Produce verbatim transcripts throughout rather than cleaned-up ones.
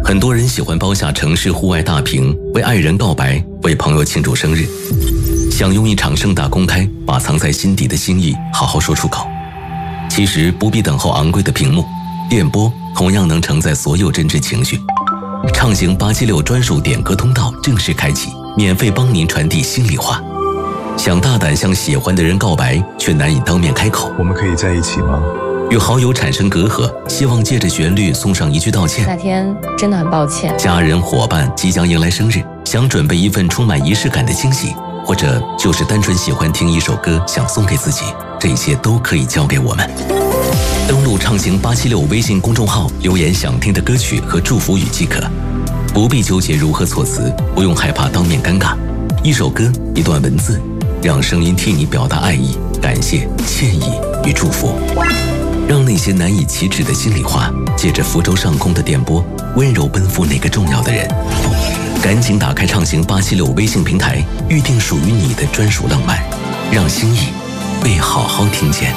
很多人喜欢包下城市户外大屏，为爱人告白，为朋友庆祝生日，想用一场盛大公开，把藏在心底的心意好好说出口。其实不必等候昂贵的屏幕，电波同样能承载所有真挚情绪。畅行八七六专属点歌通道正式开启，免费帮您传递心里话。想大胆向喜欢的人告白，却难以当面开口， 我们可以在一起吗？ 与好友产生隔阂，希望借着旋律送上一句道歉。 那天真的很抱歉。 家人伙伴即将迎来生日，想准备一份充满仪式感的惊喜，或者就是单纯喜欢听一首歌想送给自己，这些都可以交给我们。登录畅行八七六微信公众号，留言想听的歌曲和祝福语即可，不必纠结如何措辞，不用害怕当面尴尬。一首歌，一段文字，让声音替你表达爱意、感谢、歉意与祝福。让那些难以启齿的心里话，借着福州上空的电波，温柔奔赴那个重要的人。赶紧打开畅行八七六微信平台，预定属于你的专属浪漫，让心意被好好听见。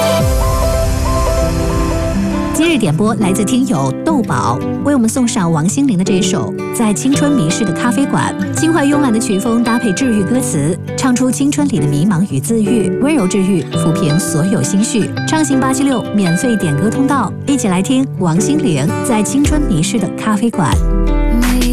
今日点播来自听友豆宝，为我们送上王心凌的这首《在青春迷失的咖啡馆》。轻快慵懒的曲风搭配治愈歌词，唱出青春里的迷茫与自愈，温柔治愈，抚平所有心绪。畅行八七六免费点歌通道，一起来听王心凌《在青春迷失的咖啡馆》。